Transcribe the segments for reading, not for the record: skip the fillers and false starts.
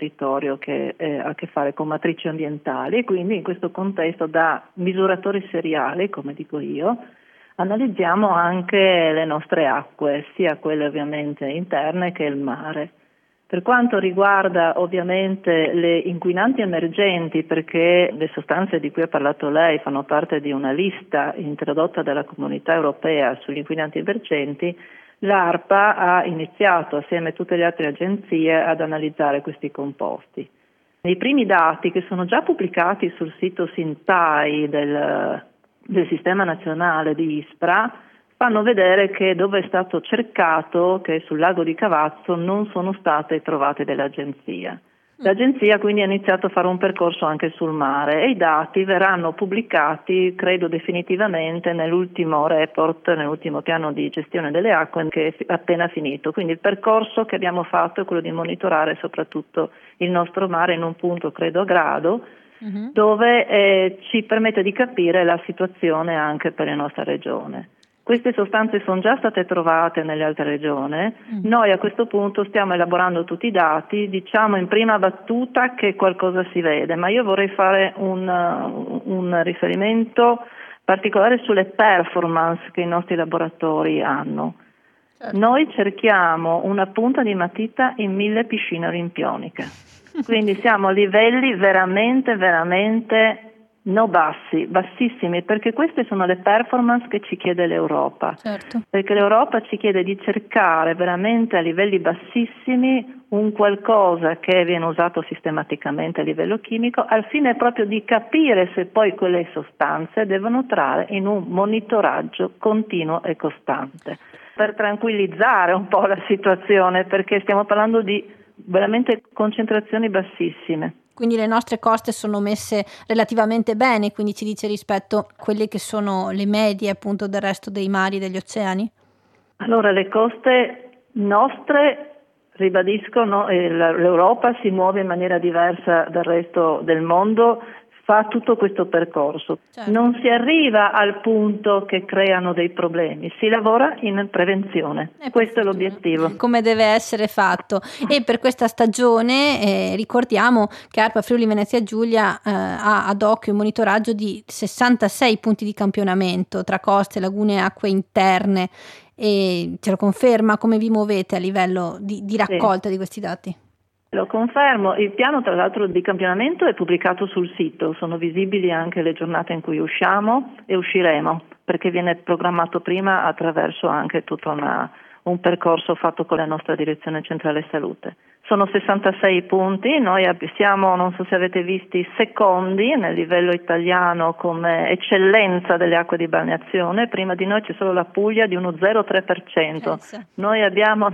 territorio che ha a che fare con matrici ambientali, e quindi in questo contesto da misuratori seriali, come dico io, analizziamo anche le nostre acque, sia quelle ovviamente interne che il mare. Per quanto riguarda ovviamente le inquinanti emergenti, perché le sostanze di cui ha parlato lei fanno parte di una lista introdotta dalla Comunità Europea sugli inquinanti emergenti, l'ARPA ha iniziato assieme a tutte le altre agenzie ad analizzare questi composti. I primi dati, che sono già pubblicati sul sito SINTAI del Sistema Nazionale di ISPRA, fanno vedere che dove è stato cercato, che è sul lago di Cavazzo, non sono state trovate delle agenzie. L'agenzia quindi ha iniziato a fare un percorso anche sul mare e i dati verranno pubblicati, credo definitivamente, nell'ultimo report, nell'ultimo piano di gestione delle acque che è appena finito. Quindi il percorso che abbiamo fatto è quello di monitorare soprattutto il nostro mare in un punto, credo, a grado, dove ci permette di capire la situazione anche per la nostra regione. Queste sostanze sono già state trovate nelle altre regioni. Noi a questo punto stiamo elaborando tutti i dati, diciamo in prima battuta che qualcosa si vede, ma io vorrei fare un riferimento particolare sulle performance che i nostri laboratori hanno. Certo. Noi cerchiamo una punta di matita in 1000 piscine olimpioniche, quindi siamo a livelli veramente bassissimi, perché queste sono le performance che ci chiede l'Europa. Certo. Perché l'Europa ci chiede di cercare veramente a livelli bassissimi un qualcosa che viene usato sistematicamente a livello chimico, al fine proprio di capire se poi quelle sostanze devono trarre in un monitoraggio continuo e costante, per tranquillizzare un po' la situazione, perché stiamo parlando di veramente concentrazioni bassissime. Quindi le nostre coste sono messe relativamente bene, quindi ci dice rispetto a quelle che sono le medie appunto del resto dei mari e degli oceani? Allora, le coste nostre, ribadiscono, l'Europa si muove in maniera diversa dal resto del mondo, fa tutto questo percorso. Certo. Non si arriva al punto che creano dei problemi, si lavora in prevenzione. Questo è l'obiettivo. Come deve essere fatto. E per questa stagione ricordiamo che ARPA Friuli Venezia Giulia ha ad occhio il monitoraggio di 66 punti di campionamento tra coste, lagune e acque interne. E ce lo conferma? Come vi muovete a livello di raccolta di questi dati? Lo confermo, il piano tra l'altro di campionamento è pubblicato sul sito, sono visibili anche le giornate in cui usciamo e usciremo, perché viene programmato prima attraverso anche tutto un percorso fatto con la nostra Direzione Centrale Salute. Sono 66 punti, noi siamo, non so se avete visti, secondi nel livello italiano come eccellenza delle acque di balneazione. Prima di noi c'è solo la Puglia di uno 0,3%, noi abbiamo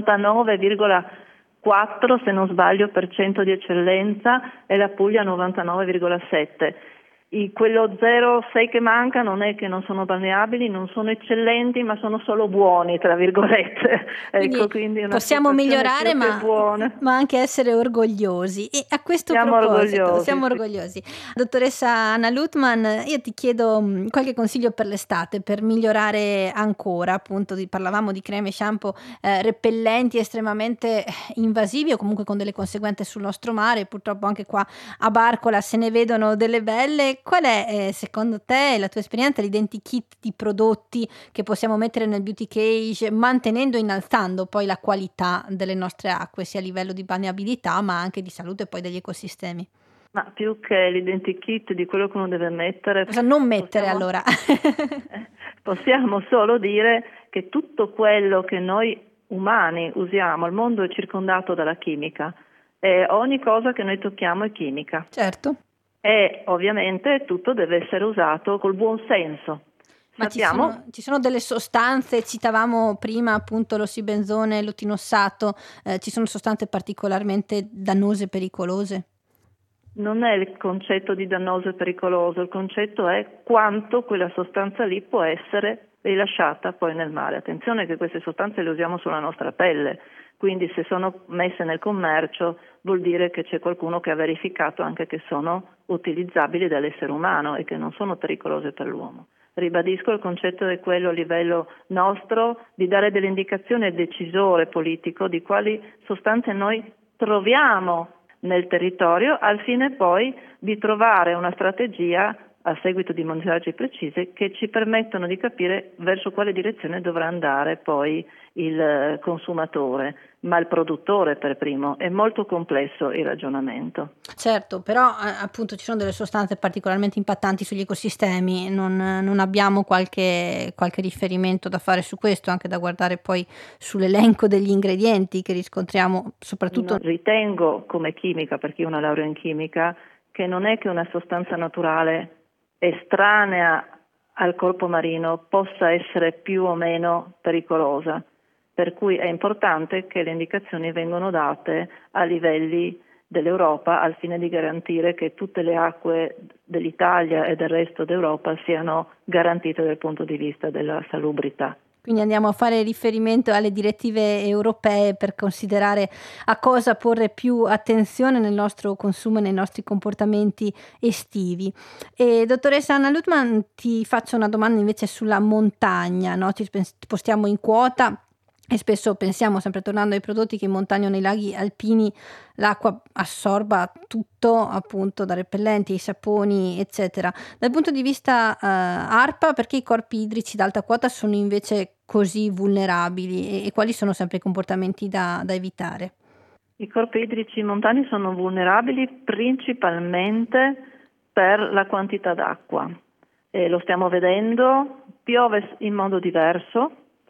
99,4, se non sbaglio, per cento di eccellenza e la Puglia 99,7. Quello 0,6 che manca non è che non sono balneabili, non sono eccellenti, ma sono solo buoni, tra virgolette. Quindi possiamo migliorare, ma anche essere orgogliosi. E a questo proposito, siamo orgogliosi. Dottoressa Anna Luthmann, io ti chiedo qualche consiglio per l'estate, per migliorare ancora. Appunto, parlavamo di creme e shampoo repellenti estremamente invasivi o comunque con delle conseguenze sul nostro mare. Purtroppo anche qua a Barcola se ne vedono delle belle. Qual è secondo te, la tua esperienza, l'identikit di prodotti che possiamo mettere nel beauty cage, mantenendo e innalzando poi la qualità delle nostre acque, sia a livello di balneabilità ma anche di salute poi degli ecosistemi? Ma più che l'identikit di quello che uno deve mettere, cosa non mettere allora? Possiamo solo dire che tutto quello che noi umani usiamo, il mondo è circondato dalla chimica e ogni cosa che noi tocchiamo è chimica. Certo. E ovviamente tutto deve essere usato col buon senso. Ma ci sono delle sostanze, citavamo prima appunto l'ossibenzone, l'otinossato, ci sono sostanze particolarmente dannose e pericolose? Non è il concetto di dannoso e pericoloso, il concetto è quanto quella sostanza lì può essere rilasciata poi nel mare. Attenzione che queste sostanze le usiamo sulla nostra pelle, quindi se sono messe nel commercio vuol dire che c'è qualcuno che ha verificato anche che sono utilizzabili dall'essere umano e che non sono pericolose per l'uomo. Ribadisco, il concetto è quello a livello nostro di dare delle indicazioni al decisore politico di quali sostanze noi troviamo nel territorio, al fine poi di trovare una strategia a seguito di monitoraggi precisi che ci permettono di capire verso quale direzione dovrà andare poi il consumatore, ma il produttore per primo. È molto complesso il ragionamento. Certo, però appunto ci sono delle sostanze particolarmente impattanti sugli ecosistemi, non abbiamo qualche riferimento da fare su questo, anche da guardare poi sull'elenco degli ingredienti che riscontriamo soprattutto. Ritengo come chimica, perché io ho una laurea in chimica, che non è che una sostanza naturale estranea al corpo marino possa essere più o meno pericolosa, per cui è importante che le indicazioni vengano date a livelli dell'Europa al fine di garantire che tutte le acque dell'Italia e del resto d'Europa siano garantite dal punto di vista della salubrità. Quindi andiamo a fare riferimento alle direttive europee per considerare a cosa porre più attenzione nel nostro consumo e nei nostri comportamenti estivi. E dottoressa Anna Luthman, ti faccio una domanda invece sulla montagna, no? Ci spostiamo in quota e spesso pensiamo, sempre tornando ai prodotti, che in montagna o nei laghi alpini l'acqua assorba tutto, appunto, da repellenti, ai saponi, eccetera. Dal punto di vista ARPA, perché i corpi idrici d'alta quota sono invece così vulnerabili e quali sono sempre i comportamenti da evitare? I corpi idrici montani sono vulnerabili principalmente per la quantità d'acqua. Lo stiamo vedendo, piove in modo diverso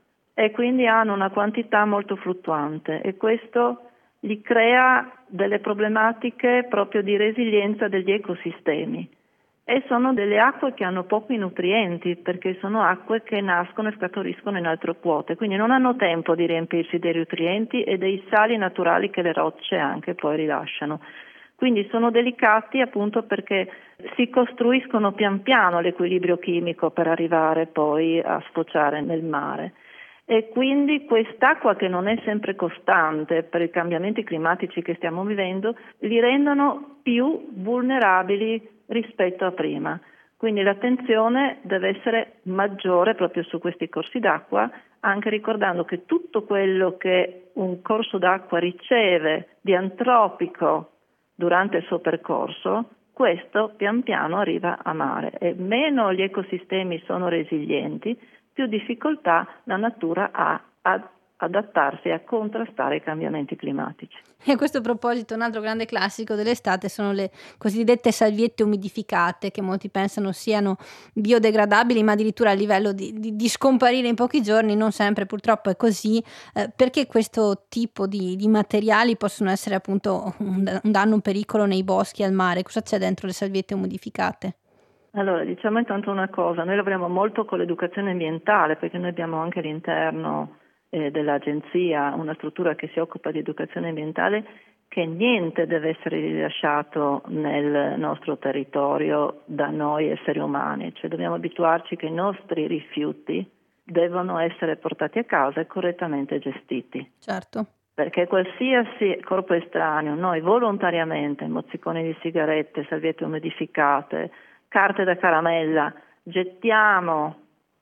e quindi hanno una quantità molto fluttuante e questo gli crea delle problematiche proprio di resilienza degli ecosistemi. E sono delle acque che hanno pochi nutrienti perché sono acque che nascono e scaturiscono in altre quote, quindi non hanno tempo di riempirsi dei nutrienti e dei sali naturali che le rocce anche poi rilasciano. Quindi sono delicati appunto perché si costruiscono pian piano l'equilibrio chimico per arrivare poi a sfociare nel mare. E quindi quest'acqua, che non è sempre costante per i cambiamenti climatici che stiamo vivendo, li rendono più vulnerabili rispetto a prima. Quindi l'attenzione deve essere maggiore proprio su questi corsi d'acqua, anche ricordando che tutto quello che un corso d'acqua riceve di antropico durante il suo percorso, questo pian piano arriva a mare e meno gli ecosistemi sono resilienti, più difficoltà la natura ha ad adattarsi e a contrastare i cambiamenti climatici. E a questo proposito un altro grande classico dell'estate sono le cosiddette salviette umidificate, che molti pensano siano biodegradabili, ma addirittura a livello di scomparire in pochi giorni. Non sempre purtroppo è così, perché questo tipo di materiali possono essere appunto un danno, un pericolo nei boschi e al mare. Cosa c'è dentro le salviette umidificate? Allora, diciamo intanto una cosa, noi lavoriamo molto con l'educazione ambientale perché noi abbiamo anche all'interno dell'agenzia una struttura che si occupa di educazione ambientale, che niente deve essere rilasciato nel nostro territorio da noi esseri umani, cioè dobbiamo abituarci che i nostri rifiuti devono essere portati a casa e correttamente gestiti. Certo. Perché qualsiasi corpo estraneo, noi volontariamente, mozziconi di sigarette, salviette umidificate, carte da caramella, gettiamo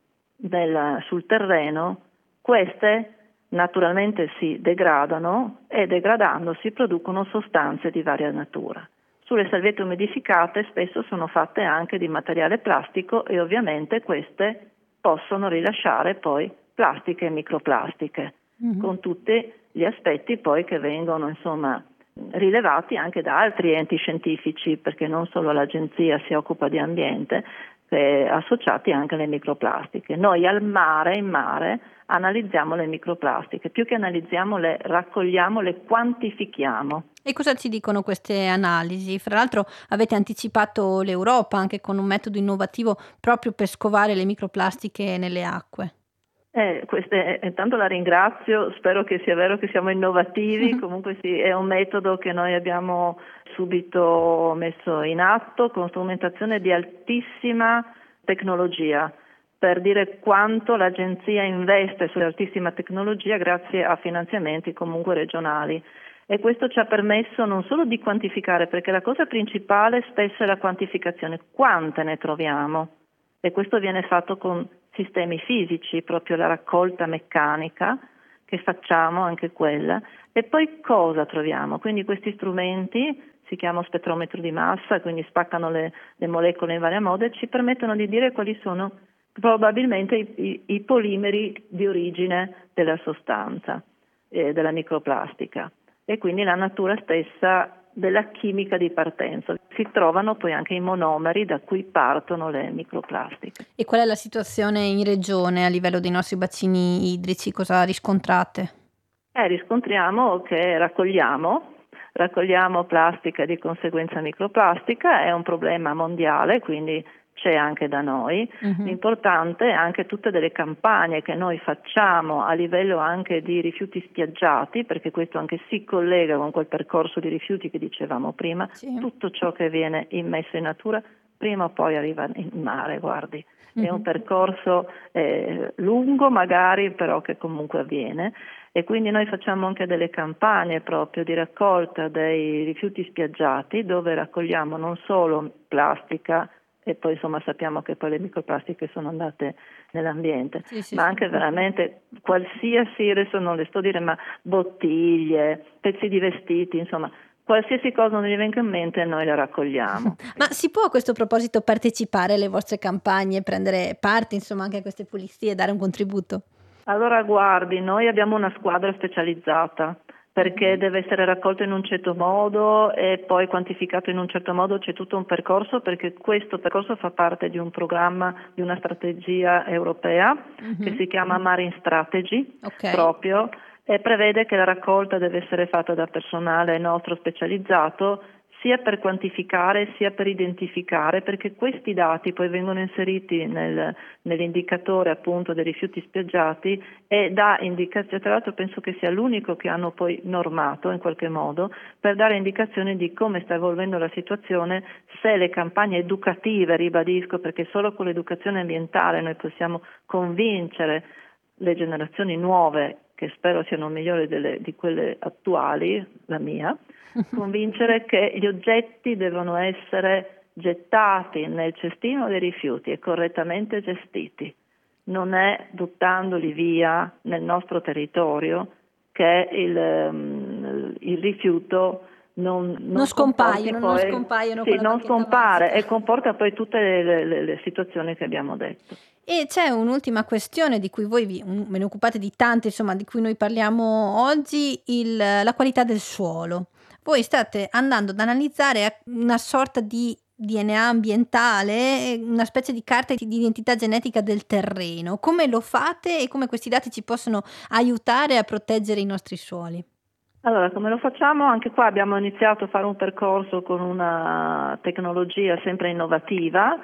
sul terreno, queste naturalmente si degradano e degradando si producono sostanze di varia natura. Sulle salviette umidificate spesso sono fatte anche di materiale plastico e ovviamente queste possono rilasciare poi plastiche e microplastiche, con tutti gli aspetti poi che vengono rilevati anche da altri enti scientifici, perché non solo l'agenzia si occupa di ambiente, associati anche alle microplastiche. Noi in mare analizziamo le microplastiche, più che analizziamo le raccogliamo, le quantifichiamo. E cosa ci dicono queste analisi? Fra l'altro avete anticipato l'Europa anche con un metodo innovativo proprio per scovare le microplastiche nelle acque. Intanto la ringrazio, spero che sia vero che siamo innovativi, comunque sì, è un metodo che noi abbiamo subito messo in atto con strumentazione di altissima tecnologia, per dire quanto l'agenzia investe sull'altissima tecnologia grazie a finanziamenti comunque regionali. E questo ci ha permesso non solo di quantificare, perché la cosa principale spesso è la quantificazione, quante ne troviamo, e questo viene fatto con sistemi fisici, proprio la raccolta meccanica, che facciamo, anche quella, e poi cosa troviamo? Quindi questi strumenti si chiama spettrometro di massa, quindi spaccano le molecole in varie mode, ci permettono di dire quali sono probabilmente i polimeri di origine della sostanza, della microplastica, e quindi la natura stessa della chimica di partenza. Si trovano poi anche i monomeri da cui partono le microplastiche. E qual è la situazione in regione a livello dei nostri bacini idrici? Cosa riscontrate? Riscontriamo che raccogliamo plastica e di conseguenza microplastica, è un problema mondiale, quindi c'è anche da noi. L'importante è anche tutte delle campagne che noi facciamo a livello anche di rifiuti spiaggiati, perché questo anche si collega con quel percorso di rifiuti che dicevamo prima. Sì. Tutto ciò che viene immesso in natura prima o poi arriva in mare, guardi. È un percorso lungo magari, però che comunque avviene, e quindi noi facciamo anche delle campagne proprio di raccolta dei rifiuti spiaggiati, dove raccogliamo non solo plastica, e poi insomma sappiamo che poi le microplastiche sono andate nell'ambiente, ma anche veramente qualsiasi, adesso non le sto a dire, ma bottiglie, pezzi di vestiti, insomma qualsiasi cosa non gli venga in mente noi la raccogliamo. Ma si può a questo proposito partecipare alle vostre campagne, prendere parte insomma anche a queste pulizie, dare un contributo? Allora guardi, noi abbiamo una squadra specializzata, perché deve essere raccolto in un certo modo e poi quantificato in un certo modo, c'è tutto un percorso, perché questo percorso fa parte di un programma, di una strategia europea che si chiama Marine Strategy, proprio, e prevede che la raccolta deve essere fatta da personale nostro specializzato, sia per quantificare sia per identificare, perché questi dati poi vengono inseriti nell'indicatore appunto dei rifiuti spiaggiati e dà indicazioni, tra l'altro penso che sia l'unico che hanno poi normato in qualche modo, per dare indicazioni di come sta evolvendo la situazione, se le campagne educative, ribadisco, perché solo con l'educazione ambientale noi possiamo convincere le generazioni nuove, che spero siano migliori di quelle attuali, la mia, convincere che gli oggetti devono essere gettati nel cestino dei rifiuti e correttamente gestiti. Non è buttandoli via nel nostro territorio che il rifiuto non scompaiono. Sì, non scompare e comporta poi tutte le situazioni che abbiamo detto. E c'è un'ultima questione di cui voi ve ne occupate di tante, insomma, di cui noi parliamo oggi, la qualità del suolo. Voi state andando ad analizzare una sorta di DNA ambientale, una specie di carta di identità genetica del terreno. Come lo fate e come questi dati ci possono aiutare a proteggere i nostri suoli? Allora, come lo facciamo? Anche qua abbiamo iniziato a fare un percorso con una tecnologia sempre innovativa.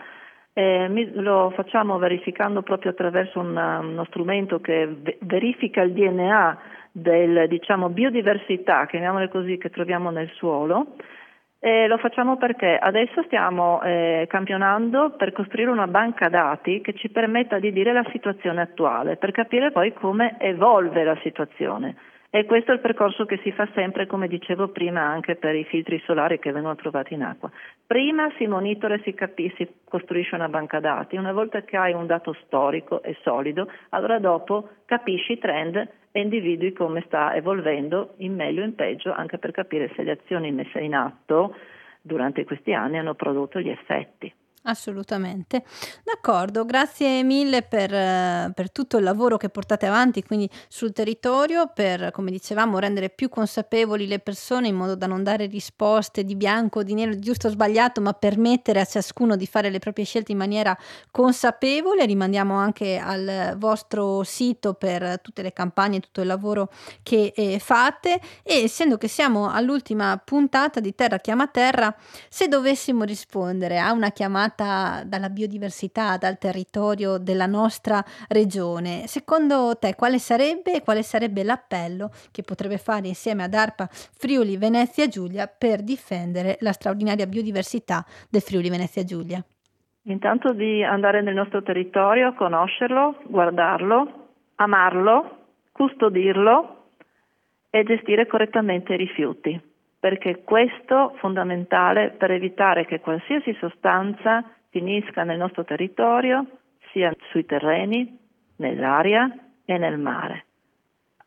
Lo facciamo verificando proprio attraverso uno strumento che verifica il DNA biodiversità, chiamiamole così, che troviamo nel suolo. Lo facciamo perché adesso stiamo campionando per costruire una banca dati che ci permetta di dire la situazione attuale, per capire poi come evolve la situazione. E questo è il percorso che si fa sempre, come dicevo prima, anche per i filtri solari che vengono trovati in acqua. Prima si monitora e si costruisce una banca dati. Una volta che hai un dato storico e solido, allora dopo capisci i trend e individui come sta evolvendo, in meglio o in peggio, anche per capire se le azioni messe in atto durante questi anni hanno prodotto gli effetti. Assolutamente. D'accordo, grazie mille per tutto il lavoro che portate avanti quindi sul territorio, per, come dicevamo, rendere più consapevoli le persone in modo da non dare risposte di bianco o di nero, di giusto o sbagliato, ma permettere a ciascuno di fare le proprie scelte in maniera consapevole. Rimandiamo anche al vostro sito per tutte le campagne, tutto il lavoro che fate, e essendo che siamo all'ultima puntata di Terra Chiama Terra, se dovessimo rispondere a una chiamata dalla biodiversità, dal territorio della nostra regione, secondo te quale sarebbe l'appello che potrebbe fare insieme ad ARPA Friuli Venezia Giulia per difendere la straordinaria biodiversità del Friuli Venezia Giulia? Intanto di andare nel nostro territorio, conoscerlo, guardarlo, amarlo, custodirlo e gestire correttamente i rifiuti, perché questo è fondamentale per evitare che qualsiasi sostanza finisca nel nostro territorio, sia sui terreni, nell'aria e nel mare.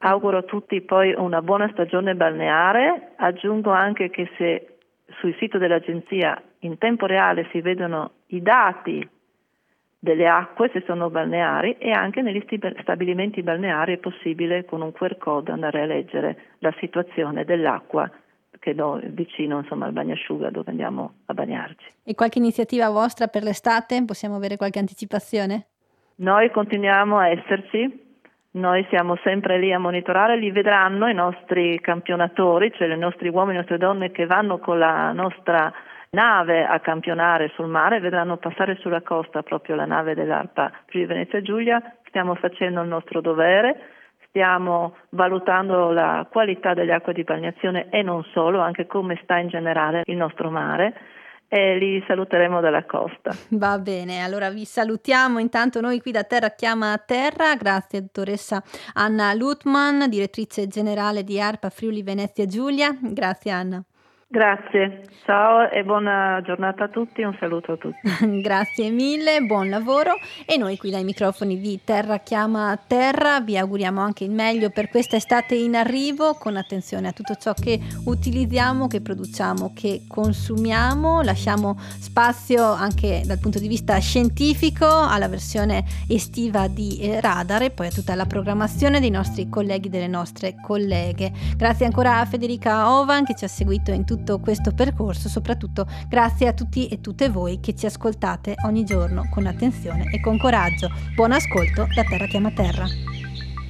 Auguro a tutti poi una buona stagione balneare. Aggiungo anche che se sul sito dell'agenzia in tempo reale si vedono i dati delle acque, se sono balneari, e anche negli stabilimenti balneari è possibile con un QR code andare a leggere la situazione dell'acqua che è vicino, insomma, al bagnasciuga dove andiamo a bagnarci. E qualche iniziativa vostra per l'estate? Possiamo avere qualche anticipazione? Noi continuiamo a esserci. Noi siamo sempre lì a monitorare, li vedranno i nostri campionatori, cioè i nostri uomini e le nostre donne che vanno con la nostra nave a campionare sul mare, vedranno passare sulla costa proprio la nave dell'ARPA Friuli Venezia Giulia. Stiamo facendo il nostro dovere, stiamo valutando la qualità delle acque di balneazione e non solo, anche come sta in generale il nostro mare. E li saluteremo dalla costa. Va bene, allora vi salutiamo. Intanto noi qui da Terra Chiama Terra. Grazie dottoressa Anna Lutman, direttrice generale di ARPA Friuli Venezia Giulia. Grazie Anna. Grazie, ciao e buona giornata a tutti, un saluto a tutti. Grazie mille, buon lavoro, e noi qui dai microfoni di Terra Chiama Terra vi auguriamo anche il meglio per questa estate in arrivo, con attenzione a tutto ciò che utilizziamo, che produciamo, che consumiamo. Lasciamo spazio anche dal punto di vista scientifico alla versione estiva di Radar e poi a tutta la programmazione dei nostri colleghi e delle nostre colleghe. Grazie ancora a Federica Ovan che ci ha seguito in tutto questo percorso, soprattutto grazie a tutti e tutte voi che ci ascoltate ogni giorno con attenzione e con coraggio. Buon ascolto da Terra Chiama Terra.